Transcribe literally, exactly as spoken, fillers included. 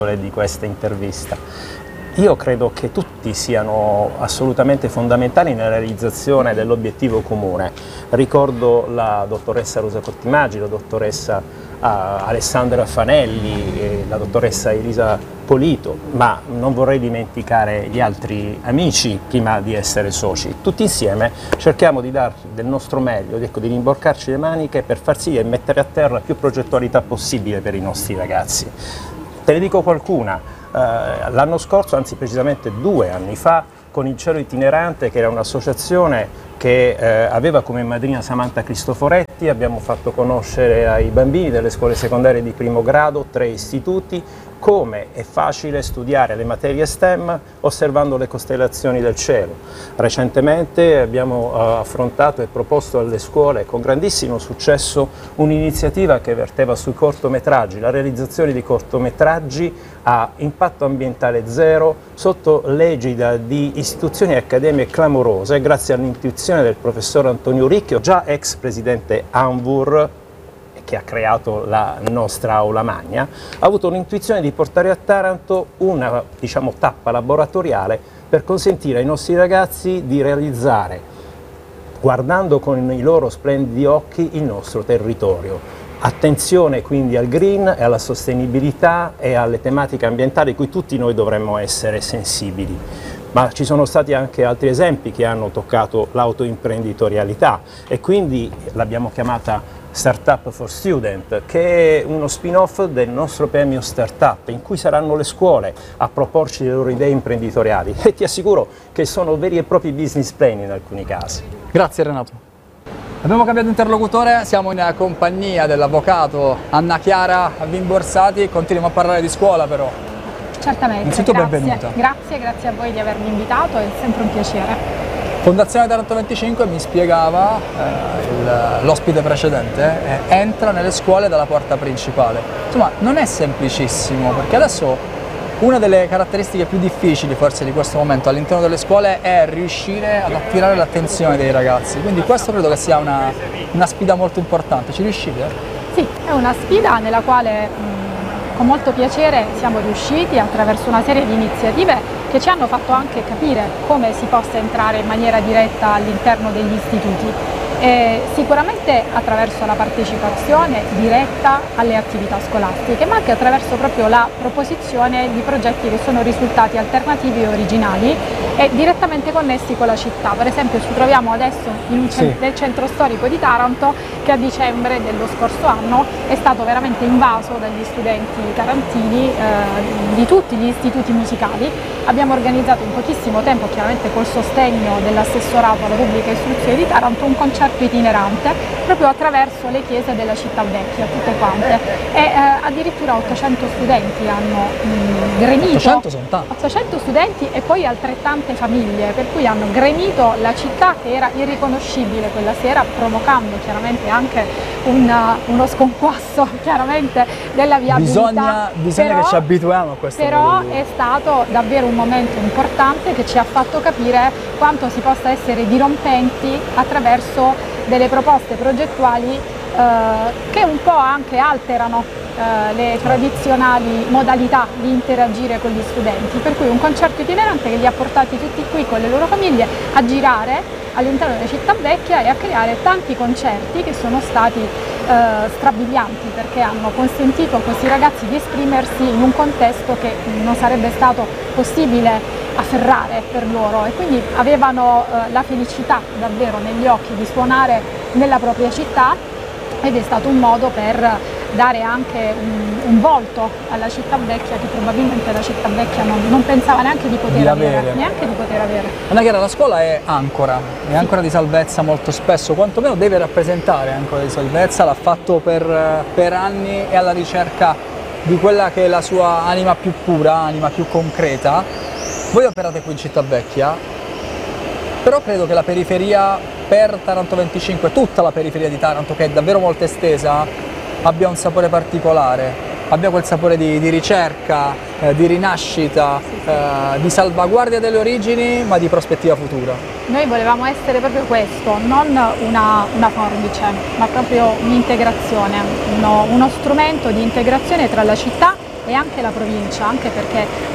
di questa intervista. Io credo che tutti siano assolutamente fondamentali nella realizzazione dell'obiettivo comune. Ricordo la dottoressa Rosa Cottimaggi, la dottoressa uh, Alessandra Fanelli, e la dottoressa Elisa Polito, ma non vorrei dimenticare gli altri amici prima di essere soci. Tutti insieme cerchiamo di dare del nostro meglio, ecco, di rimborcarci le maniche per far sì e mettere a terra più progettualità possibile per i nostri ragazzi. Te ne dico qualcuna, uh, l'anno scorso, anzi precisamente due anni fa, con il Cielo Itinerante, che era un'associazione che eh, aveva come madrina Samantha Cristoforetti, abbiamo fatto conoscere ai bambini delle scuole secondarie di primo grado, tre istituti, come è facile studiare le materie STEM osservando le costellazioni del cielo. Recentemente abbiamo uh, affrontato e proposto alle scuole con grandissimo successo un'iniziativa che verteva sui cortometraggi, la realizzazione di cortometraggi a impatto ambientale zero sotto l'egida di istituzioni e accademie clamorose, grazie all'intuizione del professor Antonio Ricchio, già ex presidente ANVUR, che ha creato la nostra aula magna, ha avuto un'intuizione di portare a Taranto una, diciamo, tappa laboratoriale per consentire ai nostri ragazzi di realizzare, guardando con i loro splendidi occhi, il nostro territorio. Attenzione quindi al green e alla sostenibilità e alle tematiche ambientali cui tutti noi dovremmo essere sensibili. Ma ci sono stati anche altri esempi che hanno toccato l'autoimprenditorialità e quindi l'abbiamo chiamata Startup for Student, che è uno spin-off del nostro premio Startup, in cui saranno le scuole a proporci le loro idee imprenditoriali e ti assicuro che sono veri e propri business plan in alcuni casi. Grazie Renato. Abbiamo cambiato interlocutore, siamo in compagnia dell'avvocato Anna Chiara Vimborsati, continuiamo a parlare di scuola però. Certamente, innanzitutto grazie. benvenuta. Grazie, grazie a voi di avermi invitato, è sempre un piacere. Fondazione Taranto venticinque mi spiegava eh, l'ospite precedente, eh, entra nelle scuole dalla porta principale. Insomma, non è semplicissimo, perché adesso una delle caratteristiche più difficili forse di questo momento all'interno delle scuole è riuscire ad attirare l'attenzione dei ragazzi, quindi questo credo che sia una, una sfida molto importante. Ci riuscite? Sì, è una sfida nella quale mh, con molto piacere siamo riusciti attraverso una serie di iniziative che ci hanno fatto anche capire come si possa entrare in maniera diretta all'interno degli istituti. E sicuramente attraverso la partecipazione diretta alle attività scolastiche, ma anche attraverso proprio la proposizione di progetti che sono risultati alternativi e originali e direttamente connessi con la città. Per esempio ci troviamo adesso in un sì. nel centro storico di Taranto, che a dicembre dello scorso anno è stato veramente invaso dagli studenti tarantini eh, di tutti gli istituti musicali. Abbiamo organizzato in pochissimo tempo, chiaramente col sostegno dell'assessorato alla pubblica istruzione di Taranto, un concerto itinerante proprio attraverso le chiese della città vecchia, tutte quante, e eh, addirittura ottocento studenti hanno mh, gremito, ottocento sono tanti. ottocento studenti e poi altrettante famiglie, per cui hanno gremito la città che era irriconoscibile quella sera, provocando chiaramente anche una, uno sconquasso chiaramente della viabilità. Bisogna, bisogna però, che ci abituiamo a questo. Però è stato davvero un momento importante che ci ha fatto capire quanto si possa essere dirompenti attraverso delle proposte progettuali eh, che un po' anche alterano eh, le tradizionali modalità di interagire con gli studenti, per cui un concerto itinerante che li ha portati tutti qui con le loro famiglie a girare all'interno della città vecchia e a creare tanti concerti che sono stati eh, strabilianti, perché hanno consentito a questi ragazzi di esprimersi in un contesto che non sarebbe stato possibile afferrare per loro, e quindi avevano eh, la felicità davvero negli occhi di suonare nella propria città, ed è stato un modo per dare anche un, un volto alla città vecchia che probabilmente la città vecchia non, non pensava neanche di poter di avere, avere. neanche di poter avere. Anna Chiara, la scuola è ancora, è ancora di salvezza molto spesso, quantomeno deve rappresentare ancora di salvezza, l'ha fatto per, per anni, è alla ricerca di quella che è la sua anima più pura, anima più concreta. Voi operate qui in città vecchia, però credo che la periferia per Taranto venticinque, tutta la periferia di Taranto, che è davvero molto estesa, abbia un sapore particolare, abbia quel sapore di, di ricerca, eh, di rinascita, eh, di salvaguardia delle origini, ma di prospettiva futura. Noi volevamo essere proprio questo, non una, una forbice, ma proprio un'integrazione, uno, uno strumento di integrazione tra la città e e anche la provincia, anche perché